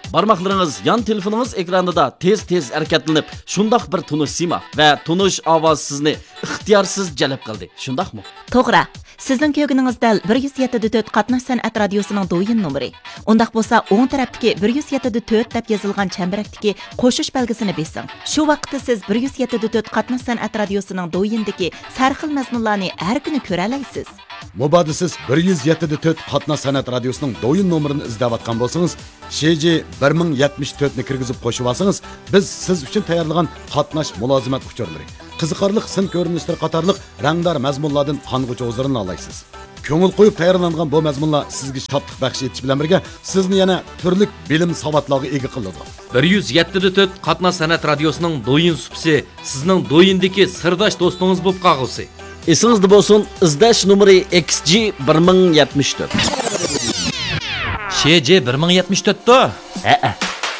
Barmaqlarınız yan telefonunuz ekranında tez hareketlenip şundaq bir tunuş sima ve tunuş avaz sizni ixtiyarsız jalb qildi. Şundaq mı? To'g'ri. Sizning ko'rganingiz dal 107.4 Qatnash san'at radiosining do'yin nomeri. Undaq bo'lsa, o'ng tarafdagi 107.4 deb yozilgan chambarakdagi qo'shish belgisini besing. Shu vaqtda siz 107.4 Qatnash san'at radiosining do'yindagi sarxil mazmunlarni har kuni ko'ra olasiz. Mubada siz 107.4 Qatnash san'at radiosining do'yin nomerini izlayotgan bo'lsangiz, SJ 1074 ni kirgizib qo'shib olsangiz, biz siz uchun tayyorlagan qatnash mulozimat uchurlari, qiziqarli sin ko'rinishlar qatorliq rangdor mazmunlardan qong'uchi o'zirini olasiz. Ko'ngil qo'yib tayyorlangan bu mazmunlar sizga shodlik baxsh etish bilan birga sizni yana turli bilim savodlarga ega qiladi. 107.4 Qatnash san'at radiosining do'yin supsi sizning do'yindagi sirdosh do'stingiz bo'lib qolgusi. Esingizda bo'lsin, izlash nomeri XG 1074. SJ 1074 da? Ha.